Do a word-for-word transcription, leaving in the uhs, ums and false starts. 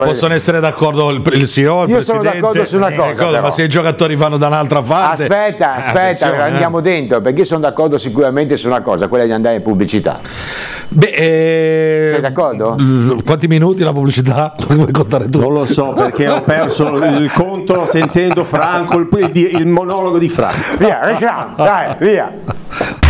Possono essere d'accordo il, il C E O, il Io presidente, sono d'accordo su una eh, cosa, però. ma se i giocatori vanno da un'altra parte, Aspetta, eh, aspetta, attenzione, andiamo eh. dentro, perché io sono d'accordo sicuramente su una cosa, quella di andare in pubblicità. Beh, eh, Sei d'accordo? Quanti minuti la pubblicità? Lo vuoi contare tu? Non lo so, perché ho perso il conto sentendo Franco, il, il, il monologo di Franco. Via, dai, via.